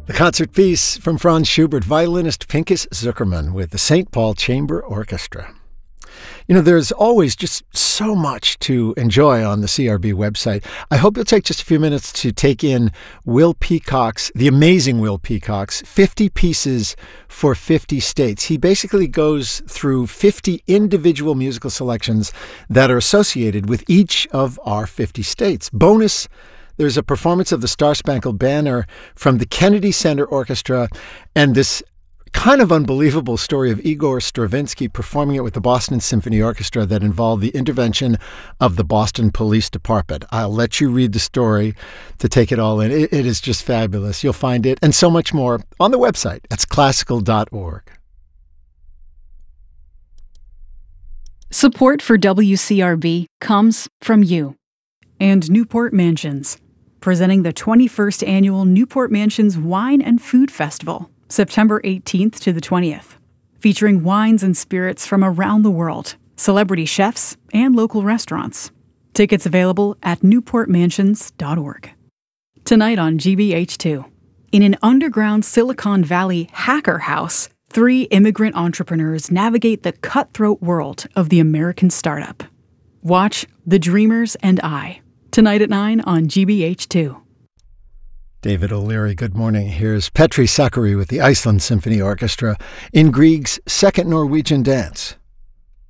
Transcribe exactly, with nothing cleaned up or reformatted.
The concert piece from Franz Schubert, violinist Pinchas Zukerman with the Saint Paul Chamber Orchestra. You know, there's always just so much to enjoy on the C R B website. I hope you'll take just a few minutes to take in Will Peacock's, the amazing Will Peacock's, fifty Pieces for fifty States. He basically goes through fifty individual musical selections that are associated with each of our fifty states. Bonus, there's a performance of the Star-Spangled Banner from the Kennedy Center Orchestra, and this kind of unbelievable story of Igor Stravinsky performing it with the Boston Symphony Orchestra that involved the intervention of the Boston Police Department. I'll let you read the story to take it all in. It, it is just fabulous. You'll find it and so much more on the website. It's classical dot org. Support for W C R B comes from you. And Newport Mansions, presenting the twenty-first Annual Newport Mansions Wine and Food Festival, September eighteenth to the twentieth, featuring wines and spirits from around the world, celebrity chefs, and local restaurants. Tickets available at newport mansions dot org. Tonight on G B H two, in an underground Silicon Valley hacker house, three immigrant entrepreneurs navigate the cutthroat world of the American startup. Watch The Dreamers and I, tonight at nine on G B H two. David O'Leary, good morning. Here's Petri Sakari with the Iceland Symphony Orchestra in Grieg's Second Norwegian Dance.